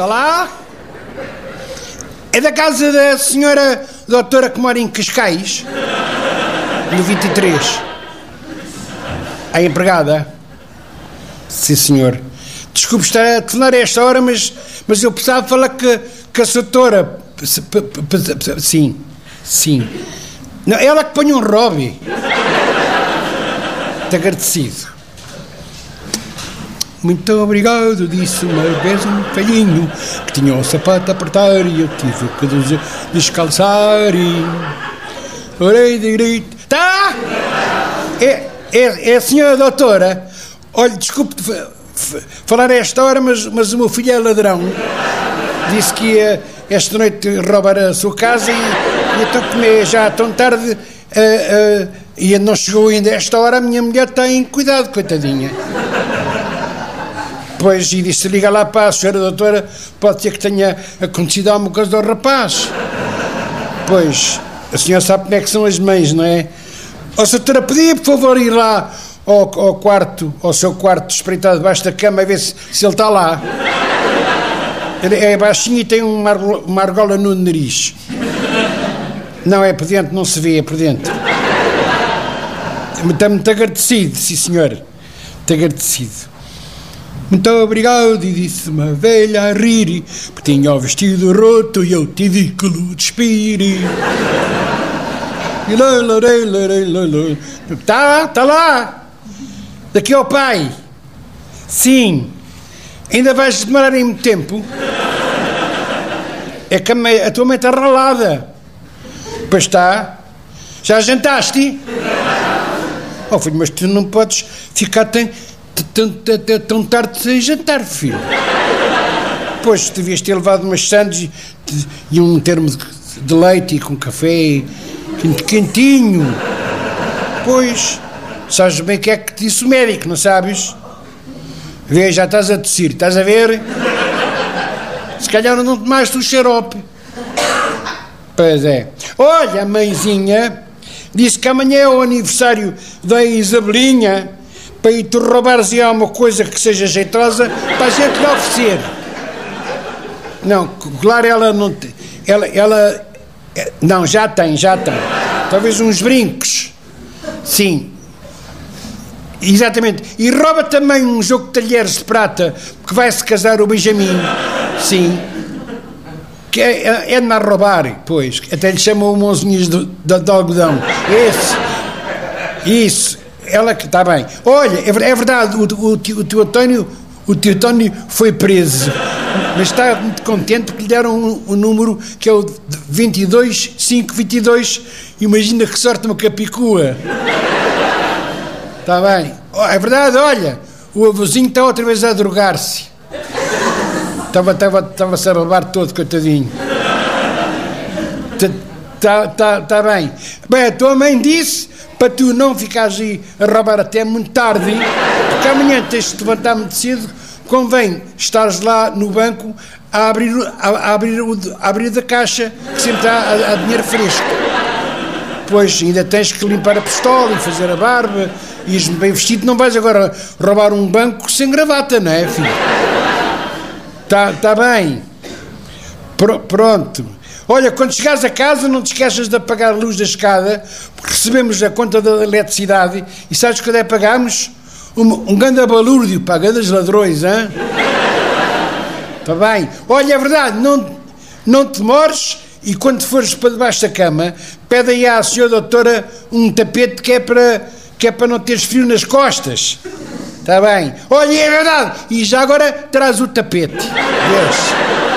Está lá? É da casa da senhora doutora que mora em Cascais, no 23. A empregada? Sim, senhor. Desculpe estar a telefonar a esta hora, mas eu precisava falar que a doutora... Sim. Não, ela que põe um Robbie. Muito agradecido. Muito obrigado, disse uma vez um velhinho que tinha um sapato a apertar e eu tive que descalçar e... Orei direito. Tá? É a senhora doutora. Olha, desculpe falar a esta hora, mas o meu filho é ladrão. Disse que ia esta noite roubar a sua casa e então como é já tão tarde e não chegou ainda a esta hora, a minha mulher está em cuidado, coitadinha. Pois, e disse, liga lá para a senhora doutora, pode ser que tenha acontecido alguma coisa ao rapaz. Pois, a senhora sabe como é que são as mães, não é? Ó, doutora, podia, por favor, ir lá ao quarto, ao seu quarto, espreitar debaixo da cama, a ver se ele está lá. É baixinho e tem uma argola no nariz. Não, é por dentro, não se vê, é por dentro. Está muito agradecido, sim senhor. Muito agradecido. Muito obrigado, e disse uma velha a rir, porque tinha o vestido roto e eu tive que o despir. Está lá. Daqui ao pai. Sim. Ainda vais demorar em muito tempo? É que a tua mãe está ralada. Pois está. Já jantaste? Oh, filho, mas tu não podes ficar tão tarde sem jantar, filho. Pois, devias ter levado umas sandes e um termo de leite e com café quentinho. Pois, sabes bem o que é que te disse o médico, não sabes? Vê, já estás a tossir, estás a ver? Se calhar não tomaste o xarope. Pois é. Olha, a mãezinha disse que amanhã é o aniversário da Isabelinha, para ir tu roubares aí alguma coisa que seja jeitosa para a gente lhe oferecer. Não, claro, ela não tem. Ela não, já tem. Talvez uns brincos. Sim. Exatamente. E rouba também um jogo de talheres de prata, porque vai-se casar o Benjamin. Sim. Que é de não roubar, pois. Até lhe chamam mãozinhas de algodão. Isso. Ela que está bem. Olha, é verdade, o tio António foi preso. Mas está muito contente porque lhe deram um número que é o 22522. Imagina que sorte uma capicua. Está bem. É verdade, olha, o avôzinho está outra vez a drogar-se. Estava-se a babar todo, coitadinho. Está bem. Bem, a tua mãe disse para tu não ficares aí a roubar até muito tarde, porque amanhã tens de te levantar muito cedo, convém estares lá no banco a abrir da caixa, que sempre há dinheiro fresco. Pois, ainda tens que limpar a pistola e fazer a barba, e ires bem vestido, não vais agora roubar um banco sem gravata, não é, filho? Está bem. Pronto. Olha, quando chegares a casa não te esqueças de apagar a luz da escada, porque recebemos a conta da eletricidade e sabes quando é que pagamos? Um grande balúrdio para grandes ladrões, hein? Está bem. Olha, é verdade, não te demores e quando fores para debaixo da cama, pede aí à senhora doutora um tapete que é para não teres frio nas costas. Está bem. Olha, é verdade. E já agora traz o tapete. Deus.